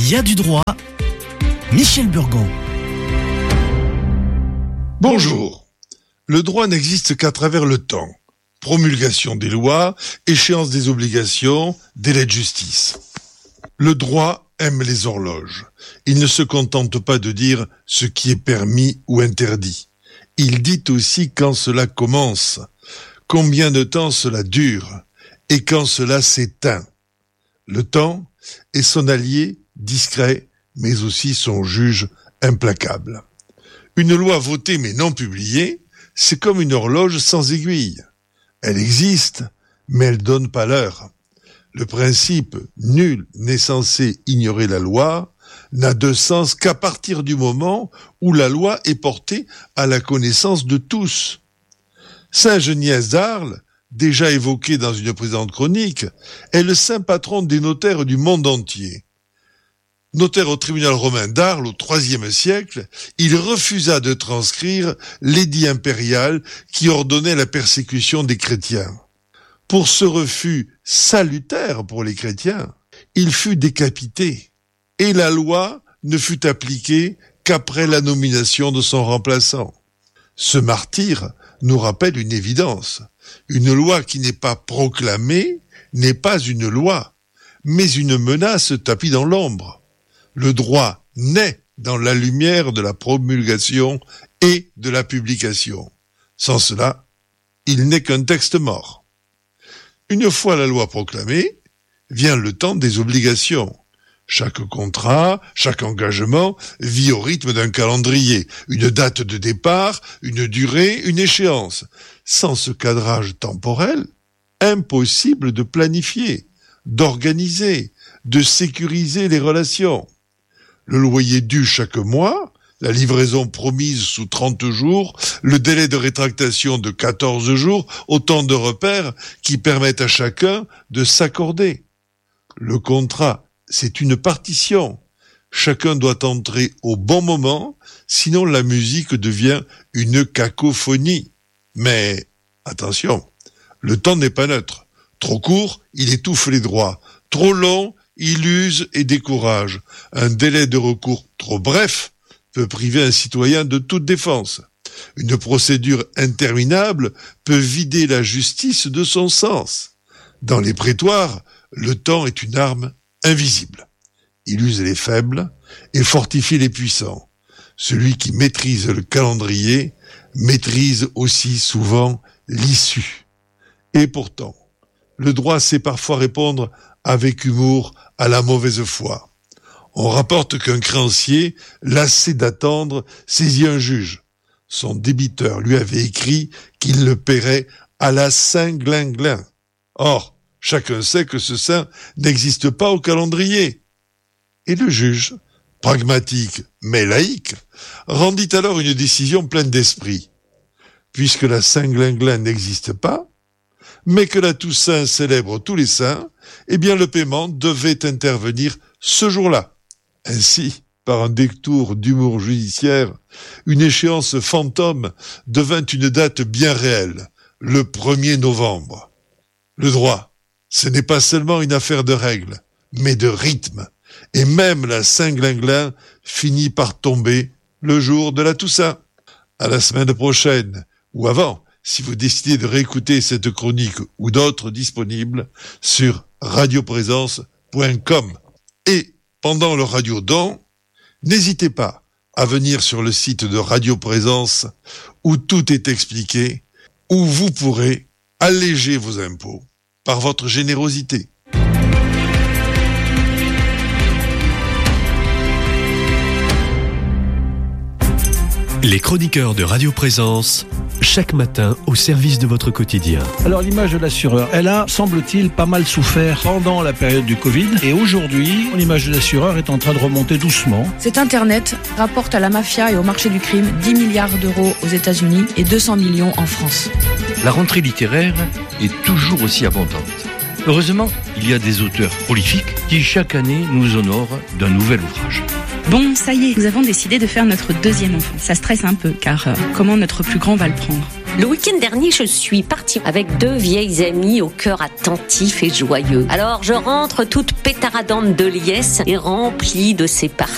y a du droit. Michel Burgon. Bonjour. Le droit n'existe qu'à travers le temps. Promulgation des lois, échéance des obligations, délai de justice. Le droit aime les horloges. Il ne se contente pas de dire ce qui est permis ou interdit. Il dit aussi quand cela commence, combien de temps cela dure et quand cela s'éteint. Le temps est son allié discret, mais aussi son juge implacable. Une loi votée mais non publiée, c'est comme une horloge sans aiguille. Elle existe, mais elle donne pas l'heure. Le principe « nul n'est censé ignorer la loi » n'a de sens qu'à partir du moment où la loi est portée à la connaissance de tous. Saint Geniès d'Arles, déjà évoqué dans une précédente chronique, est le saint patron des notaires du monde entier. Notaire au tribunal romain d'Arles au IIIe siècle, il refusa de transcrire l'édit impérial qui ordonnait la persécution des chrétiens. Pour ce refus salutaire pour les chrétiens, il fut décapité et la loi ne fut appliquée qu'après la nomination de son remplaçant. Ce martyre nous rappelle une évidence. Une loi qui n'est pas proclamée n'est pas une loi, mais une menace tapie dans l'ombre. Le droit naît dans la lumière de la promulgation et de la publication. Sans cela, il n'est qu'un texte mort. Une fois la loi proclamée, vient le temps des obligations. Chaque contrat, chaque engagement vit au rythme d'un calendrier, une date de départ, une durée, une échéance. Sans ce cadrage temporel, impossible de planifier, d'organiser, de sécuriser les relations. Le loyer dû chaque mois, la livraison promise sous 30 jours, le délai de rétractation de 14 jours, autant de repères qui permettent à chacun de s'accorder. Le contrat, c'est une partition. Chacun doit entrer au bon moment, sinon la musique devient une cacophonie. Mais, attention, le temps n'est pas neutre. Trop court, il étouffe les droits. Trop long, il use et décourage. Un délai de recours trop bref peut priver un citoyen de toute défense. Une procédure interminable peut vider la justice de son sens. Dans les prétoires, le temps est une arme invisible. Il use les faibles et fortifie les puissants. Celui qui maîtrise le calendrier maîtrise aussi souvent l'issue. Et pourtant, le droit sait parfois répondre avec humour à la mauvaise foi. On rapporte qu'un créancier, lassé d'attendre, saisit un juge. Son débiteur lui avait écrit qu'il le paierait à la Saint-Glinglin. Or, chacun sait que ce saint n'existe pas au calendrier. Et le juge, pragmatique mais laïque, rendit alors une décision pleine d'esprit. Puisque la Saint-Glinglin n'existe pas, mais que la Toussaint célèbre tous les saints, eh bien le paiement devait intervenir ce jour-là. Ainsi, par un détour d'humour judiciaire, une échéance fantôme devint une date bien réelle, le 1er novembre. Le droit, ce n'est pas seulement une affaire de règles, mais de rythme. Et même la Saint-Glinglin finit par tomber le jour de la Toussaint. À la semaine prochaine, ou avant, si vous décidez de réécouter cette chronique ou d'autres disponibles sur radioprésence.com. Et pendant le Radio-Don, n'hésitez pas à venir sur le site de Radio Présence où tout est expliqué, où vous pourrez alléger vos impôts par votre générosité. Les chroniqueurs de Radio Présence, chaque matin au service de votre quotidien. Alors l'image de l'assureur, elle a, semble-t-il, pas mal souffert pendant la période du Covid. Et aujourd'hui, l'image de l'assureur est en train de remonter doucement. Cet Internet rapporte à la mafia et au marché du crime 10 milliards d'euros aux États-Unis et 200 millions en France. La rentrée littéraire est toujours aussi abondante. Heureusement, il y a des auteurs prolifiques qui chaque année nous honorent d'un nouvel ouvrage. Bon, ça y est, nous avons décidé de faire notre deuxième enfant. Ça stresse un peu, car comment notre plus grand va le prendre ? Le week-end dernier, je suis partie avec 2 vieilles amies au cœur attentif et joyeux. Alors je rentre toute pétaradante de liesse et remplie de ces parties